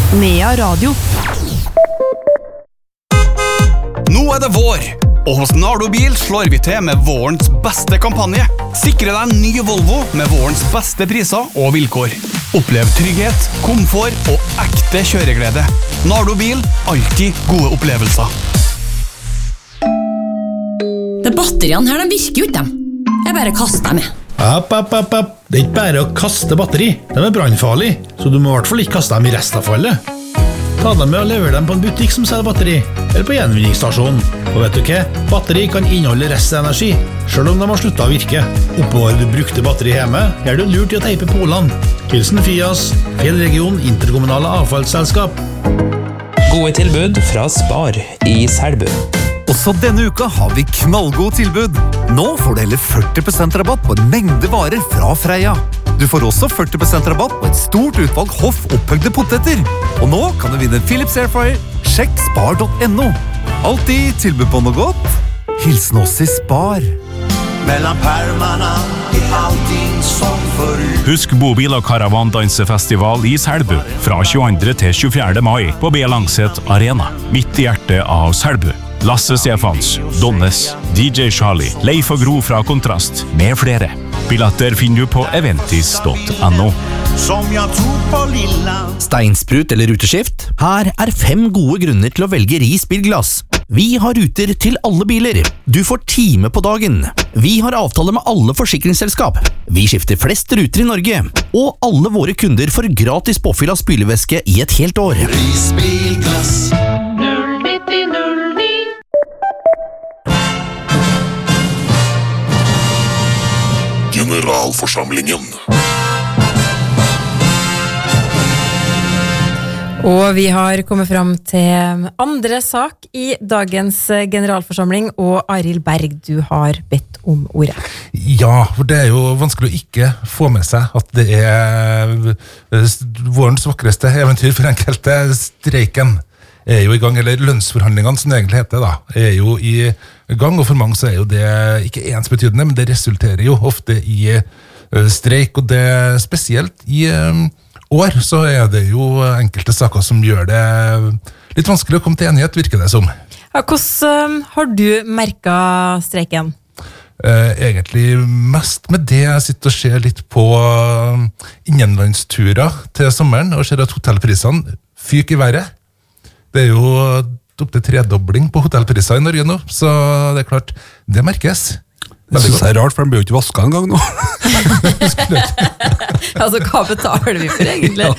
Nea Radio. Nå det vår, og hos Nardo Bil slår vi til med vårens beste kampanje. Sikre deg en ny Volvo med vårens beste priser og vilkår. Opplev trygghet, komfort og ekte kjøreglede. Nardo Bil, alltid gode opplevelser. De batteriene her, de virker jo ikke dem. Jeg bare kaster dem med. App. Det ikke bare å kaste batteri. De brannfarlige, så du må I hvert fall ikke kaste dem I restavfallet. Ta dem med og lever dem på en butikk som selger batteri, eller på gjenvinningsstasjonen. Og vet du hva? Batteri kan inneholde restenergi, selv om de har sluttet å virke. Oppbevarer du brukte batteri hjemme, gjør du lurt I å teipe polene. Hilsen Fias, Fjellregion Interkommunale Avfallsselskap. Gode tilbud fra Spar I Selbu. Også denne uka har vi knallgod tilbud. Nå får du hele 40% rabatt på en mengde varer fra Freia. Du får også 40% rabatt på et stort utvalg hoff opphøgde poteter. Og nå kan du vinne Philips Airfryer. Sjekk spar.no. Alltid tilbud på noe godt. Hilsen oss I Spar. Mellan permarna allting som förut. Husk bobil- og karavandansefestival I Selbu fra 22. til 24. mai på B. Langset Arena, midt I hjertet av Selbu. Lasse Stefans, Donnes, DJ Charlie, Leif og Gro fra Kontrast, med flere. Billetter finner du på eventis.no. Som jag tog på lilla. Steinsprut eller ruteskift? Her 5 gode grunner til å velge Ris bilglass. Vi har ruter til alle biler. Du får time på dagen. Vi har avtale med alle forsikringsselskap. Vi skifter flest ruter I Norge. Og alle våre kunder får gratis påfyll av spylevæske I et helt år. Ris bilglass. 09009. Generalforsamlingen. Og vi har kommet fram til andre sak I dagens generalforsamling, og Arild Berg, du har bedt om ordet. Ja, for det jo vanskelig å ikke få med seg at det vårens vakreste eventyr for enkelte. Streiken jo I gang, eller lønnsforhandlingene som det egentlig heter da, jo I gang, og for mange så jo det ikke ensbetydende, men det resulterer jo ofte I streik, og det spesielt I år så det jo enkelte saker som gjør det litt vanskelig å komme til enighet, virker det som. Ja, hvordan har du merket streiken? Egentlig mest med det jeg sitter og ser litt på innenlandsturer til sommeren, og ser at hotellprisene fyker I været. Det jo opp til 3-dobling på hotellpriser I Norge nå, så det klart, det merkes. Det synes jeg rart, for de blir jo ikke vasket en gang nå. Altså, hva betaler vi for egentlig?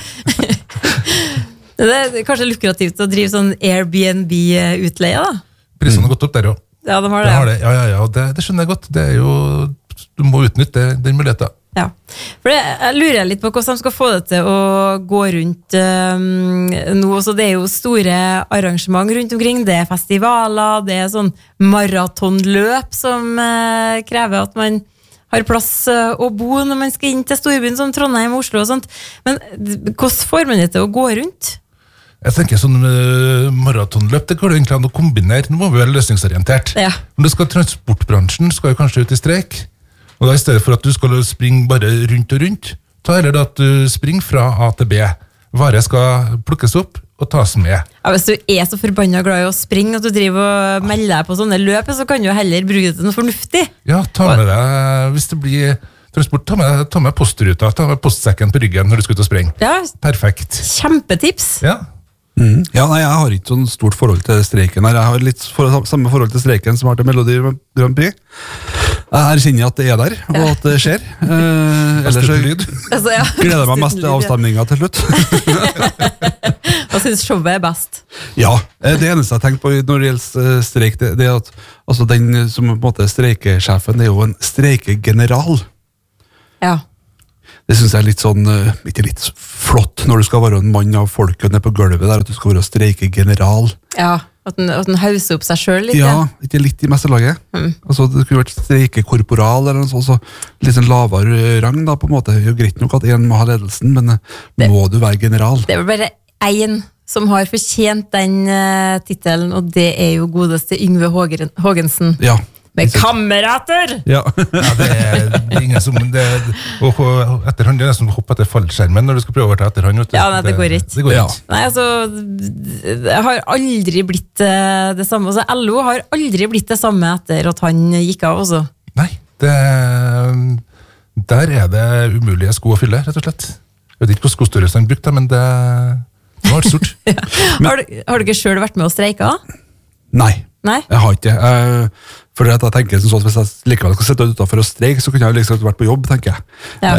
Det kanskje lukrativt å drive sånn Airbnb-utleie da? Prisene har gått opp der jo. Ja, de har det. Ja, det skjønner jeg godt. Det jo, du må utnytte den muligheten. Ja, for jeg lurer litt på hvordan de skal få det til å gå rundt nå, så det jo store arrangement rundt omkring, det festivaler, det sånn maratonløp som krever at man har plass å bo når man skal inn til storbyen som Trondheim og Oslo og sånt, men hvordan får man det til å gå rundt? Jeg tenker sånn maratonløp, det går jo egentlig an å kombinere, nå må vi være løsningsorientert. Ja. Men det skal transportbransjen, skal jo kanskje ut I streik, og da I stedet for at du skal springe bare rundt og rundt, ta heller da at du springer fra A til B. Varer skal plukkes opp og tas med. Ja, hvis du så forbannet glad I å springe, at du driver og melder deg på sånne løp, så kan du jo heller bruke det til noe fornuftig. Ja, ta med deg, hvis det blir transport, ta med postruta, ta med postsekken på ryggen når du skal ut og springe. Ja, perfekt. Kjempetips. Ja. Ja, nei, jeg har ikke sånn stort forhold til streiken her. Jeg har litt samme forhold til streiken som har til Melodi Grand Prix. Jeg kjenner at det der, og at det skjer. Ellers altså, ja. Gleder jeg meg mest til avstemningen til slutt. Hva synes showet best? Ja, det eneste jeg tenker på når det gjelder streik, det at altså, den som på en måte streikesjefen, det jo en streikegeneral. Ja. Det synes jeg litt sånn, ikke litt flott når du skal være en mann av folket nede på gulvet der, at du skal være streikegeneral. Ja, at den hauser opp seg selv litt. Ja, ikke litt I mestelaget. Altså, det kunne vært streikekorporal eller noe sånt, så litt sånn lavere rang da, på en måte. Det jo greit nok at en må ha ledelsen, men må du være general? Det vel bare en som har fortjent den titelen, og det jo godeste Yngve Hågensen. Ja. Med kamerater! Ja. Ja, det er ingen som og etterhånd, det er nesten å hoppe etter fallskjermen når du skal prøve å være til etterhånd. Ja, nei, det går ikke. Det går ikke. Nei, altså, det har aldri blitt det samme. Altså, LO har aldri blitt det samme etter at han gikk av også. Nei, der er det umulige sko å fylle, rett og slett. Jeg vet ikke hvor skostørrelse han brukte, men det var stort. Har du ikke selv vært med å streike? Nei, Nei? Jeg har ikke. For jeg tenker sånn at hvis jeg likevel skal sitte utenfor og streike, så kunne jeg liksom vært på jobb, tenker jeg. Ja.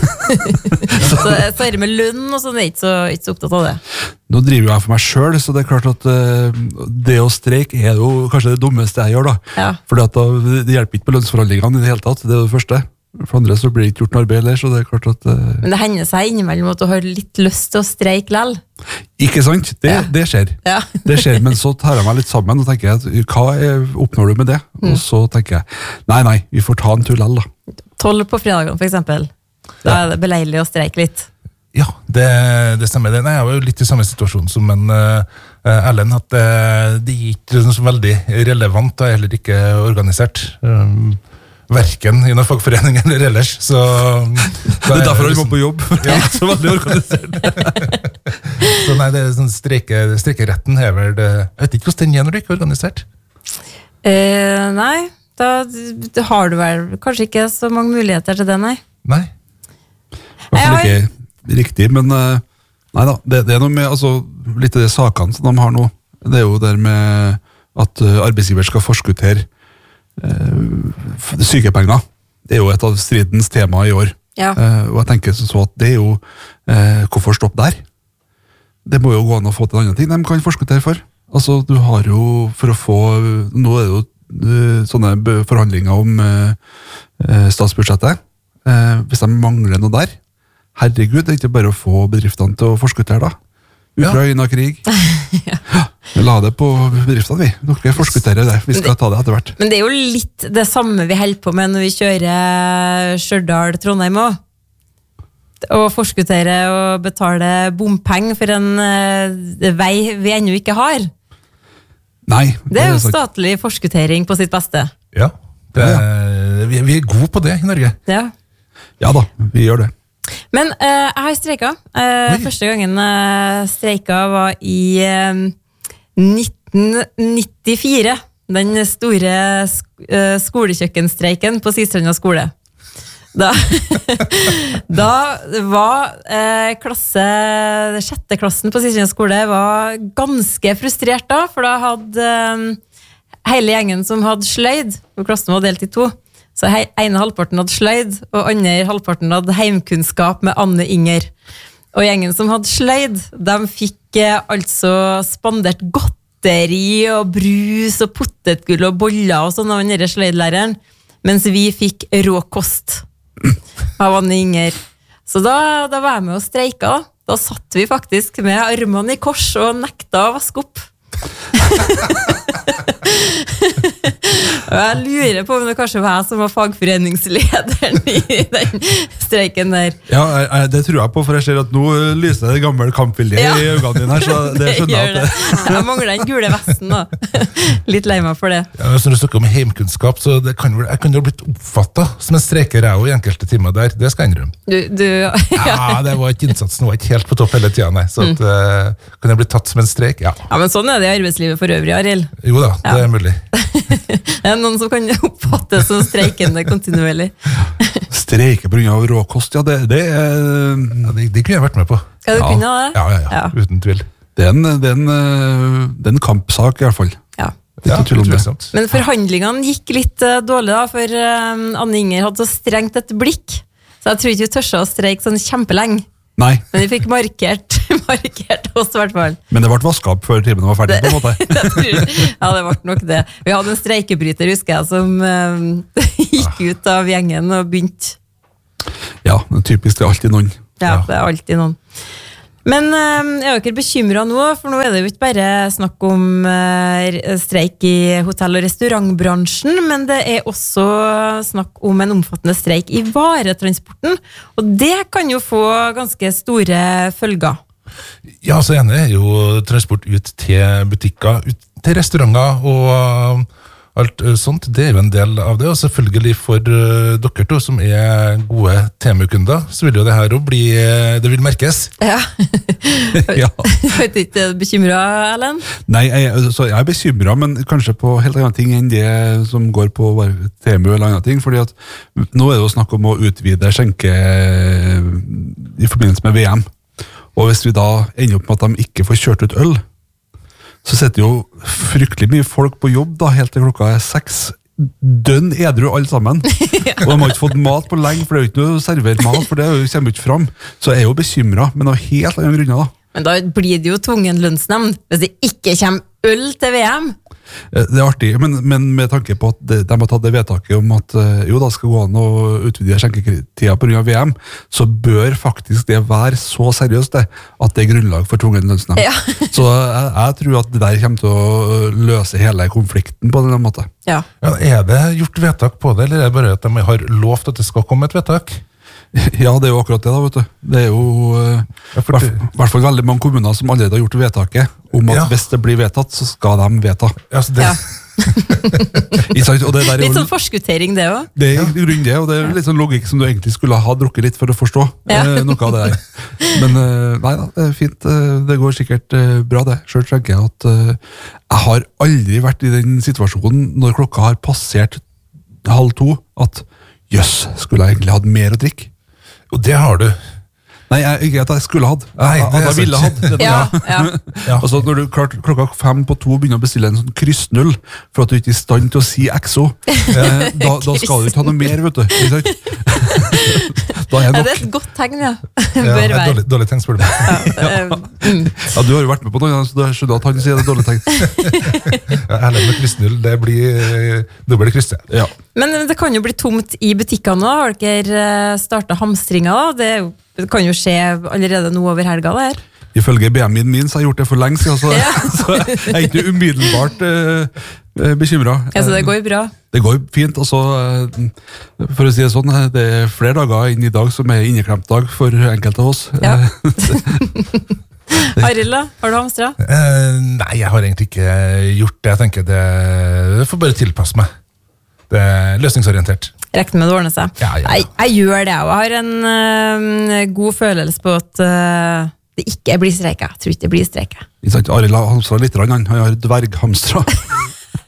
Så er det med lønn og sånn, jeg er ikke så opptatt av det. Nå driver jeg for meg selv, så det er klart at det å streike er jo kanskje det dummeste jeg gjør da. Ja. Fordi at det hjelper ikke på lønnsforhandlingene i det hele tatt, det er det første. For andre så blir det ikke gjort noe arbeid heller, så det er klart at... Men det hender seg innimellom at du har litt lyst til å streike lell. Ikke sant? Det skjer. Ja. Det skjer, men så tar jeg meg litt sammen og tenker jeg, hva oppnår du med det? Og så tenker jeg, nei, vi får ta en tur lell da. 12 på fredagene for eksempel. Da er det beleilig å streike litt. Ja, det stemmer. Nei, jeg var jo litt i samme situasjon som Ellen, at det er ikke så veldig relevant og heller ikke organisert. Verken i noen fagforening eller ellers, så... Det er derfor han må på jobb, ja. Så veldig organisert. Så nei, det er sånn streikeretten er vel det... Jeg vet ikke hvordan den er når du ikke er organisert. Nei, da har du vel kanskje ikke så mange muligheter til det, nei. Nei. I hvert fall ikke riktig, men nei da, det er noe med, altså, litt av de sakene som de har nå, det er jo der med at arbeidsgiver skal forskuttere sykepenger. Det er jo et av stridens tema i år. Ja. Og jeg tenker så at det er jo hvorfor stopp der? Det må jo gå an å få til en annen ting de kan forskuttere for. Altså, du har jo for å få, nå er det jo sånne forhandlinger om statsbudsjettet. Hvis de mangler noe der, herregud, det er ikke bare å få bedriftene til å forskuttere da. Ukraina-krig. Ja. La det på bedriftene, vi. Dere forskutterer det. Vi skal ta det etter hvert. Men det er jo litt det samme vi holder på med når vi kjører Stjørdal-Trondheim også. Og forskuttere og betale bompeng for en vei vi ennå ikke har. Nei. Det er jo statlig forskuttering på sitt beste. Ja, vi er gode på det i Norge. Ja. Ja da, vi gjør det. Men jeg har streiket. Første gangen jeg streiket var i 1994. Den store skolekjøkkenstreiken på Sistranda skole. Da var sjette klassen på Sistranda skole var ganske frustrert da, for da hadde hele gjengen som hadde sløyd, og klassen var delt i to, så ene halvparten hadde sløyd, og andre halvparten hadde heimkunnskap med Anne Inger. Og gjengen som hadde sløyd, de fikk altså spandert godteri og brus og potetgull og boller og sånn av den sløydlæreren, mens vi fikk råkost av Anne Inger. Så da var jeg med og streika. Da satt vi faktisk med armene i kors og nekta å vaske opp. Og jeg lurer på om det kanskje var jeg som var fagforeningslederen i den streiken der. Ja, det tror jeg på, for jeg ser at nå lyser det gammel kampvilje i øynene dine her, så det skjønner jeg at det. Jeg mangler den gule vesten da. Litt lei meg for det. Ja, når du snakker om heimkunnskap, så jeg kan jo blitt oppfattet som en streiker jeg i enkelte timer der, det skal jeg innrømme. Ja, det var ikke innsatsen, var ikke helt på topp hele tiden, nei. Så at, kan jeg bli tatt som en streik? Ja, men sånn er det i arbeidslivet for øvrig, Arild. Jo da, det er mulig. Det er noen som kan oppfatte som streikende kontinuerlig. Streike på grunn av råkost, ja, det kunne jeg vært med på. Ja, du kunne det? Ja, uten tvil. Det er en kampsak i hvert fall. Ja. Men forhandlingene gikk litt dårlig da, for Anne Inger hadde så strengt et blikk, så jeg tror ikke vi tørste å streike sånn kjempelenge. Nei. Men vi fikk markert oss i hvert fall. Men det ble vasket opp før timen var ferdig på en måte. Ja, det ble nok det. Vi hadde en streikebryter, husker jeg, som gikk ut av gjengen og begynte. Ja, typisk, det er alltid noen. Ja, det er alltid noen. Men er dere bekymret nå? For nå er det jo ikke bare snakk om streik i hotell- og restaurantbransjen, men det er også snakk om en omfattende streik i varetransporten, og det kan jo få ganske store følger. Ja, så ene er jo transport ut til butikker, ut til restauranter alt sånt, det jo en del av det, og selvfølgelig for dere to som gode TMU-kunder, så vil jo det her også bli, det vil merkes. Ja. Ja. Er du ikke bekymret, Ellen? Nei, jeg bekymret, men kanskje på helt andre ting enn det som går på TMU eller andre ting, fordi at nå det jo snakk om å utvide skjenke i forbindelse med VM, og hvis vi da ender opp med at de ikke får kjørt ut øl, så setter jo fryktelig mye folk på jobb da, helt til klokka 6, dønn edru alle sammen. Og de har ikke fått mat på lenge, for det jo ikke noe servert mat, for det kommer ikke fram. Så jeg jo bekymret, men av helt andre grunner da. Men da blir det jo tvungen lønnsnemnd, hvis det ikke kommer øl til VM. Det artig, men med tanke på at de har tatt det vedtaket om at jo da skal gå an å utvide skjenketida på grunn av VM, så bør faktisk det være så seriøst det, at det grunnlag for tvungen lønnsnemnd. Ja. Så jeg tror at det der kommer til å løse hele konflikten på denne måten. Ja. Ja, det gjort vedtak på det, eller det bare at de har lovt at det skal komme et vedtak? Ja, det jo akkurat det da, vet du. Det jo i hvert fall veldig mange kommuner som allerede har gjort vedtaket om at hvis det blir vedtatt, så skal de vedta. Ja, så det... Ja. Og det der Litt sånn forskuttering det også. Det grunn det, og det litt sånn logikk som du egentlig skulle ha drukket litt for å forstå noe av det der. Men nei da, det fint. Det går sikkert bra det. Selv tenker jeg at jeg har aldri vært i den situasjonen når klokka har passert 1:30 at jøss, skulle jeg egentlig hatt mer å drikke? Og det har du. Nei, ikke at jeg skulle hatt. At jeg ville hatt. Ja. Altså, når du klokka 5:02 begynner å bestille en sånn kryssnull for at du ikke er i stand til å si XO, da skal du ikke ha noe mer, vet du. Da det et godt tegn, ja. Ja, dårlig tegn, spør du meg. Ja, du har jo vært med på noe, så du skjønner at han sier det dårlig tegn. Ja, ærlig med kryssnull, det blir krysset. Ja. Men det kan jo bli tomt i butikkene nå. Har dere startet hamstringa da? Det kan jo skje allerede nå over helga det her. Ifølge BMI-en min så har jeg gjort det for lenge siden, så jeg er ikke umiddelbart bekymret. Ja, så det går bra? Det går fint, og så, for å si det sånn, det er flere dager inn i dag som er inneklemt dag for enkelte av oss. Ja. Arild da, har du hamstret? Nei, jeg har egentlig ikke gjort det. Jeg tenker det får bare tilpasse meg. Det er løsningsorientert. Rekne med det ordner seg. Ja. Jeg gjør det, og jeg har en god følelse på at det ikke blir streika. Jeg tror ikke det blir streika. Arild har hamstret litt, han har dverghamstret.